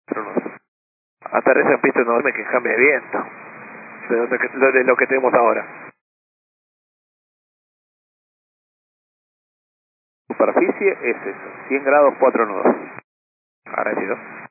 4 nudos. Aterriza en pista 1 que cambie de viento. De lo que tenemos ahora. Superficie es eso, 100 grados, 4 nudos. Agradecido.